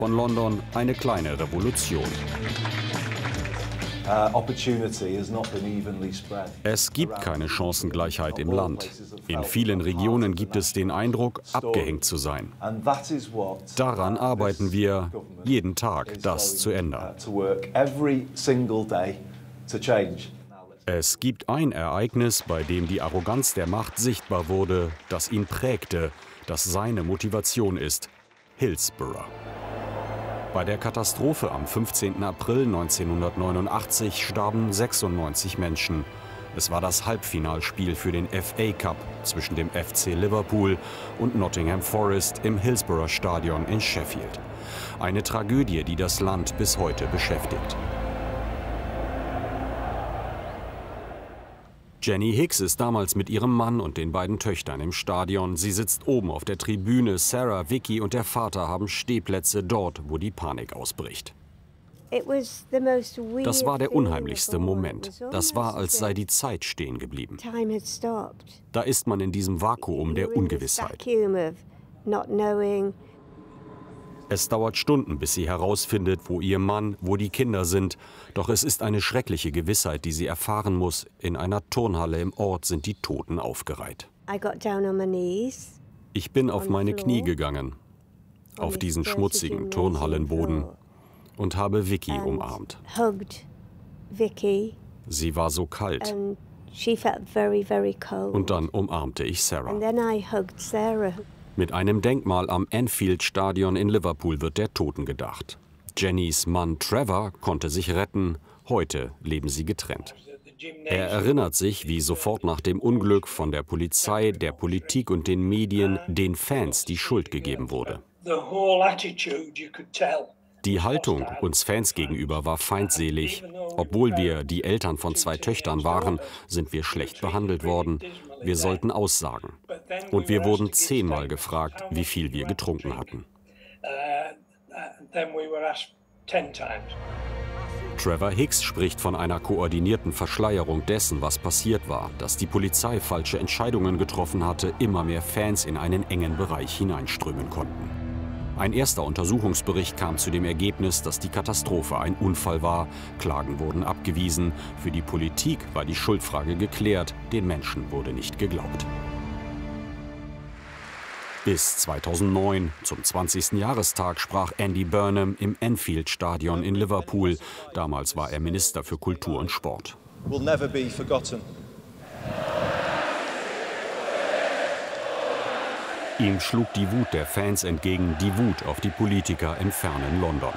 von London eine kleine Revolution. Es gibt keine Chancengleichheit im Land. In vielen Regionen gibt es den Eindruck, abgehängt zu sein. Daran arbeiten wir jeden Tag, das zu ändern. Es gibt ein Ereignis, bei dem die Arroganz der Macht sichtbar wurde, das ihn prägte, das seine Motivation ist: Hillsborough. Bei der Katastrophe am 15. April 1989 starben 96 Menschen. Es war das Halbfinalspiel für den FA Cup zwischen dem FC Liverpool und Nottingham Forest im Hillsborough Stadion in Sheffield. Eine Tragödie, die das Land bis heute beschäftigt. Jenny Hicks ist damals mit ihrem Mann und den beiden Töchtern im Stadion. Sie sitzt oben auf der Tribüne. Sarah, Vicky und der Vater haben Stehplätze dort, wo die Panik ausbricht. Das war der unheimlichste Moment. Das war, als sei die Zeit stehen geblieben. Da ist man in diesem Vakuum der Ungewissheit. Es dauert Stunden, bis sie herausfindet, wo ihr Mann, wo die Kinder sind. Doch es ist eine schreckliche Gewissheit, die sie erfahren muss. In einer Turnhalle im Ort sind die Toten aufgereiht. Ich bin auf meine Knie gegangen, auf diesen schmutzigen Turnhallenboden, und habe Vicky umarmt. Sie war so kalt. Und dann umarmte ich Sarah. Mit einem Denkmal am Anfield-Stadion in Liverpool wird der Toten gedacht. Jennys Mann Trevor konnte sich retten. Heute leben sie getrennt. Er erinnert sich, wie sofort nach dem Unglück von der Polizei, der Politik und den Medien den Fans die Schuld gegeben wurde. Die Haltung uns Fans gegenüber war feindselig. Obwohl wir die Eltern von 2 Töchtern waren, sind wir schlecht behandelt worden. Wir sollten aussagen. Und wir wurden 10-mal gefragt, wie viel wir getrunken hatten. Trevor Hicks spricht von einer koordinierten Verschleierung dessen, was passiert war, dass die Polizei falsche Entscheidungen getroffen hatte, immer mehr Fans in einen engen Bereich hineinströmen konnten. Ein erster Untersuchungsbericht kam zu dem Ergebnis, dass die Katastrophe ein Unfall war. Klagen wurden abgewiesen. Für die Politik war die Schuldfrage geklärt. Den Menschen wurde nicht geglaubt. Bis 2009, zum 20. Jahrestag, sprach Andy Burnham im Anfield-Stadion in Liverpool. Damals war er Minister für Kultur und Sport. Will never be forgotten. Ihm schlug die Wut der Fans entgegen, die Wut auf die Politiker im fernen London.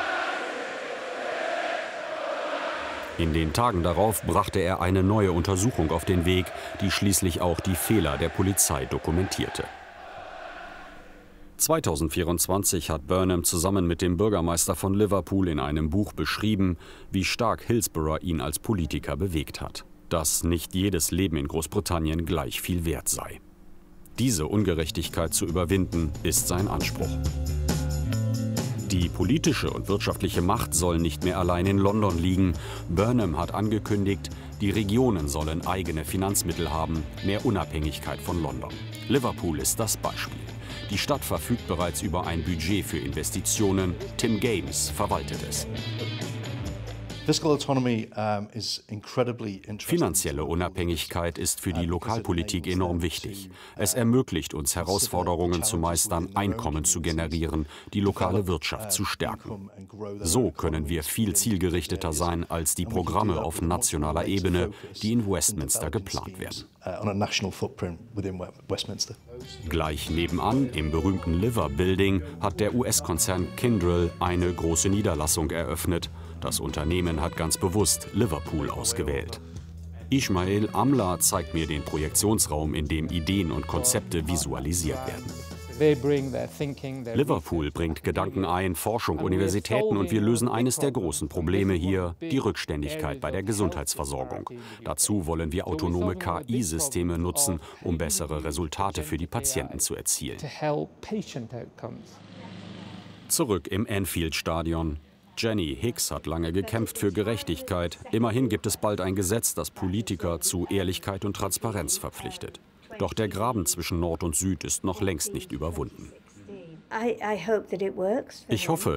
In den Tagen darauf brachte er eine neue Untersuchung auf den Weg, die schließlich auch die Fehler der Polizei dokumentierte. 2024 hat Burnham zusammen mit dem Bürgermeister von Liverpool in einem Buch beschrieben, wie stark Hillsborough ihn als Politiker bewegt hat. Dass nicht jedes Leben in Großbritannien gleich viel wert sei. Diese Ungerechtigkeit zu überwinden, ist sein Anspruch. Die politische und wirtschaftliche Macht soll nicht mehr allein in London liegen. Burnham hat angekündigt, die Regionen sollen eigene Finanzmittel haben, mehr Unabhängigkeit von London. Liverpool ist das Beispiel. Die Stadt verfügt bereits über ein Budget für Investitionen. Tim Games verwaltet es. Finanzielle Unabhängigkeit ist für die Lokalpolitik enorm wichtig. Es ermöglicht uns, Herausforderungen zu meistern, Einkommen zu generieren, die lokale Wirtschaft zu stärken. So können wir viel zielgerichteter sein als die Programme auf nationaler Ebene, die in Westminster geplant werden. Gleich nebenan, im berühmten Liver Building, hat der US-Konzern Kyndryl eine große Niederlassung eröffnet. Das Unternehmen hat ganz bewusst Liverpool ausgewählt. Ismail Amla zeigt mir den Projektionsraum, in dem Ideen und Konzepte visualisiert werden. Liverpool bringt Gedanken ein, Forschung, Universitäten, und wir lösen eines der großen Probleme hier, die Rückständigkeit bei der Gesundheitsversorgung. Dazu wollen wir autonome KI-Systeme nutzen, um bessere Resultate für die Patienten zu erzielen. Zurück im Anfield-Stadion. Jenny Hicks hat lange gekämpft für Gerechtigkeit. Immerhin gibt es bald ein Gesetz, das Politiker zu Ehrlichkeit und Transparenz verpflichtet. Doch der Graben zwischen Nord und Süd ist noch längst nicht überwunden. Ich hoffe,